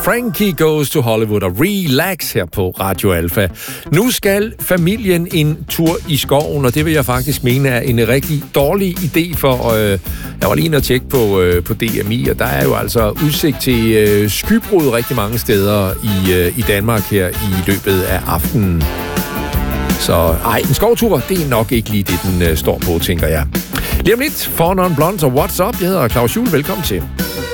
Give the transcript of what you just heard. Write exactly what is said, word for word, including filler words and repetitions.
Frankie Goes to Hollywood og Relax her på Radio Alpha. Nu skal familien en tur i skoven, og det vil jeg faktisk mene er en rigtig dårlig idé, for øh, jeg var lige inde og tjekke på, øh, på D M I, og der er jo altså udsigt til øh, skybrud rigtig mange steder i, øh, i Danmark her i løbet af aftenen. Så ej, en skovtur, det er nok ikke lige det, den øh, står på, tænker jeg. Lige om lidt, For Non Blondes og What's Up. Jeg hedder Claus Juhl, velkommen til.